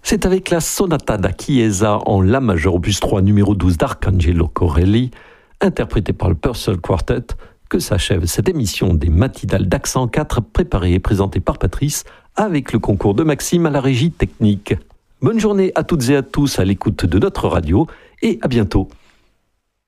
C'est avec la Sonata da Chiesa en La majeur opus 3 numéro 12 d'Arcangelo Corelli, interprétée par le Purcell Quartet, que s'achève cette émission des matinales d'Accent 4, préparée et présentée par Patrice, avec le concours de Maxime à la régie technique. Bonne journée à toutes et à tous à l'écoute de notre radio, et à bientôt.